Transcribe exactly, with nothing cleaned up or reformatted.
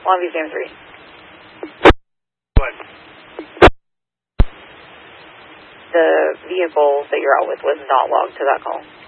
Longview Sam three. What? The vehicle that you're out with was not logged to that call.